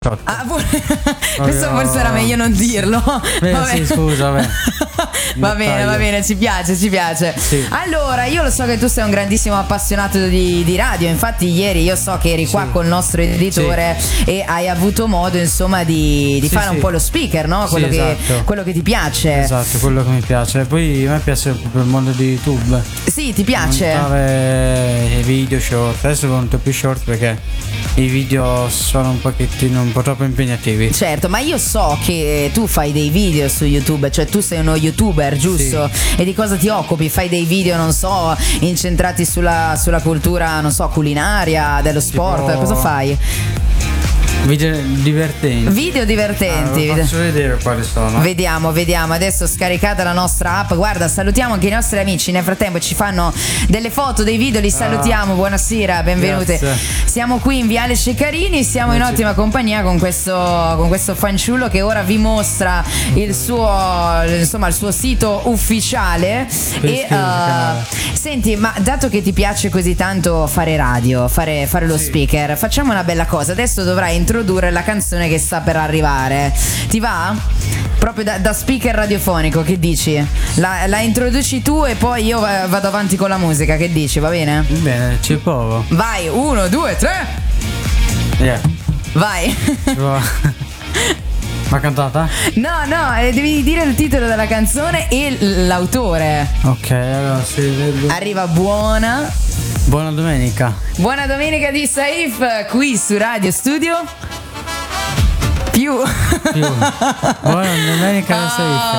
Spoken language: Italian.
Questo forse era meglio non dirlo. Sì, scusa, va bene, ci piace. Sì. Allora, io lo so che tu sei un grandissimo appassionato di radio. Infatti ieri io so che eri qua col nostro editore e hai avuto modo insomma di fare un po' lo speaker, no? Quello, esatto. quello che ti piace. Esatto, quello che mi piace. Poi a me piace proprio il mondo di YouTube. Sì, ti piace? Montare i video short. Adesso monto più short perché i video sono un po' troppo impegnativi. Certo, ma io so che tu fai dei video su YouTube, cioè tu sei uno YouTuber, giusto? Sì. E di cosa ti occupi? Fai dei video, non so, incentrati sulla cultura, non so, culinaria, dello sport, cosa fai? Video divertenti. Faccio vedere quali sono. Vediamo. Adesso scaricata la nostra app. Guarda, salutiamo anche i nostri amici. Nel frattempo ci fanno delle foto, dei video. Li salutiamo. Buonasera, benvenute. Grazie. Siamo qui in Viale Ceccarini. Siamo in ottima compagnia con questo fanciullo che ora vi mostra il suo sito ufficiale. Senti, ma dato che ti piace così tanto fare radio, fare lo speaker, facciamo una bella cosa. Adesso dovrai introdurre la canzone che sta per arrivare. Ti va? Proprio da speaker radiofonico, che dici? La introduci tu e poi io vado avanti con la musica, che dici? Va bene? Bene, ci provo. Vai, 1, 2, 3. Yeah. Vai. Ma cantata? No, devi dire il titolo della canzone e l'autore. Ok, allora Arriva Buona domenica. Buona domenica di Saif qui su Radio Studio. Più. Buona domenica da Saif.